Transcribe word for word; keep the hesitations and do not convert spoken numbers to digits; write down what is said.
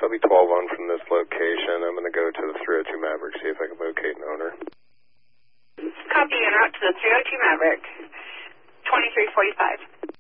I'll be twelve on from this location. I'm going to go to the three oh two Maverick, see if I can locate an owner. Copy, en route to the three oh two Maverick, twenty-three forty-five.